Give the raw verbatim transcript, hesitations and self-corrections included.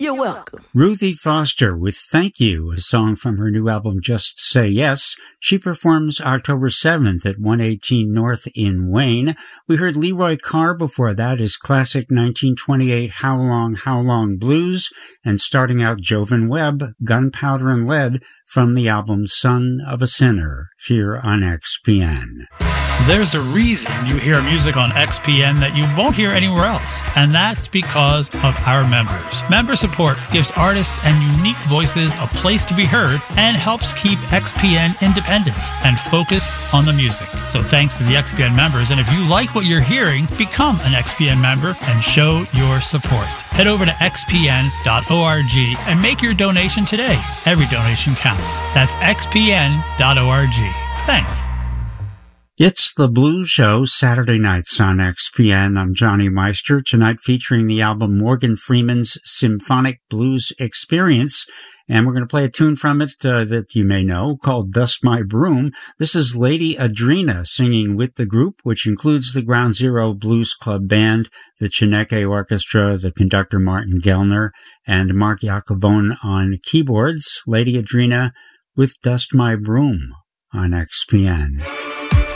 You're welcome. Ruthie Foster with Thank You, a song from her new album Just Say Yes. She performs October seventh at one eighteen North in Wayne. We heard Leroy Carr before that, his classic nineteen twenty-eight How Long, How Long Blues, and starting out Jovan Webb, Gunpowder and Lead, from the album Son of a Sinner, here on X P N. There's a reason you hear music on X P N that you won't hear anywhere else, and that's because of our members. Member support gives artists and unique voices a place to be heard and helps keep X P N independent and focused on the music. So thanks to the X P N members, and if you like what you're hearing, become an X P N member and show your support. Head over to x p n dot org and make your donation today. Every donation counts. That's x p n dot org. Thanks. It's the Blues Show, Saturday nights on X P N. I'm Johnny Meister, tonight featuring the album Morgan Freeman's Symphonic Blues Experience. And we're going to play a tune from it uh, that you may know called Dust My Broom. This is Lady Adrena singing with the group, which includes the Ground Zero Blues Club Band, the Chineke Orchestra, the conductor Martin Gellner, and Mark Jacobone on keyboards. Lady Adrena with Dust My Broom on X P N.